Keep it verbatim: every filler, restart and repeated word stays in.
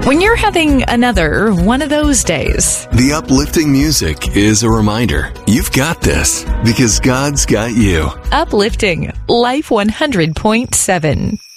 When you're having another one of those days. The uplifting music is a reminder you've got this because God's got you. Uplifting Life one hundred point seven.